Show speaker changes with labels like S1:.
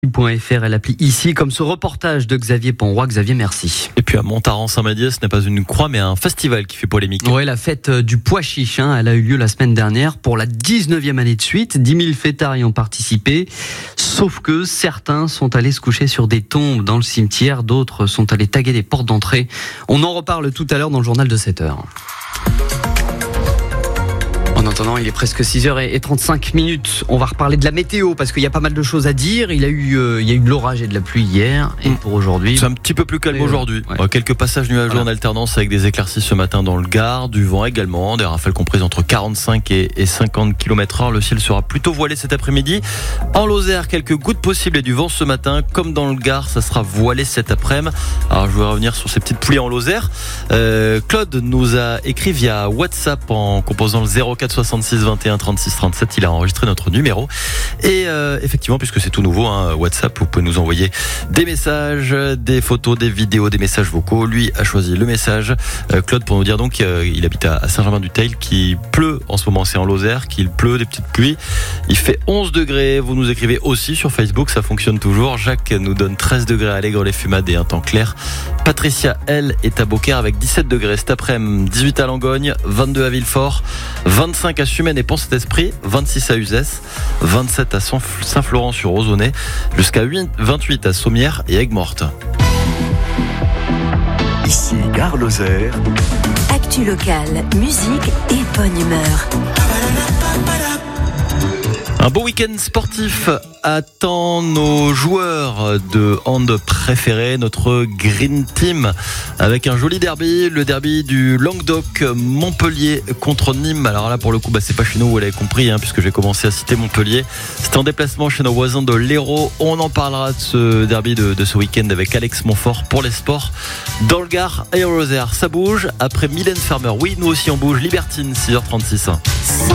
S1: .fr et l'appli ici, comme ce reportage de Xavier Ponroy. Xavier, merci.
S2: Et puis à Montaran-Saint-Médiès, ce n'est pas une croix mais un festival qui fait polémique.
S1: Oui, la fête du pois chiche, elle a eu lieu la semaine dernière pour la 19e année de suite. 10 000 fêtards y ont participé, sauf que certains sont allés se coucher sur des tombes dans le cimetière, d'autres sont allés taguer des portes d'entrée. On en reparle tout à l'heure dans le journal de 7h. En attendant, il est presque 6h35. On va reparler de la météo parce qu'il y a pas mal de choses à dire. Il y a eu de l'orage et de la pluie hier. Et pour aujourd'hui,
S2: c'est un petit peu plus calme aujourd'hui.
S1: Ouais.
S2: Quelques passages nuageux en alternance avec des éclaircies ce matin dans le Gard, du vent également, des rafales comprises entre 45 et 50 km/h. Le ciel sera plutôt voilé cet après-midi. En Lozère, quelques gouttes possibles et du vent ce matin. Comme dans le Gard, ça sera voilé cet après-midi. Alors je voudrais revenir sur ces petites pluies en Lozère. Claude nous a écrit via WhatsApp en composant le 04 66 21 36 37. Il a enregistré notre numéro. Et effectivement, puisque c'est tout nouveau, WhatsApp, vous pouvez nous envoyer des messages, des photos, des vidéos, des messages vocaux. Lui a choisi le message, Claude, pour nous dire donc qu'il habite à Saint-Germain-du-Teil, qu'il pleut en ce moment, c'est en Lozère, qu'il pleut, des petites pluies. Il fait 11 degrés. Vous nous écrivez aussi sur Facebook, ça fonctionne toujours. Jacques nous donne 13 degrés à Allègre-les-Fumades et un temps clair. Patricia, elle, est à Beaucaire avec 17 degrés cet après-midi, 18 à Langogne, 22 à Villefort, 25 à Sumène et Pont-Saint-Esprit, 26 à Uzès, 27 à Saint-Florent-sur-Ozonay, jusqu'à 28 à Sommières et Aigues-Mortes.
S3: Ici Gare Lozère.
S4: Actu locale, musique et bonne humeur.
S2: Un beau week-end sportif attend nos joueurs de hand préférés, notre Green Team, avec un joli derby, le derby du Languedoc, Montpellier contre Nîmes. Alors là, pour le coup, c'est pas chez nous, vous l'avez compris, puisque j'ai commencé à citer Montpellier. C'est en déplacement chez nos voisins de l'Hérault. On en parlera de ce derby de ce week-end avec Alex Montfort pour les sports. Dans le Gard et au Lozère, ça bouge. Après Mylène Farmer, oui, nous aussi on bouge. Libertine, 6h36.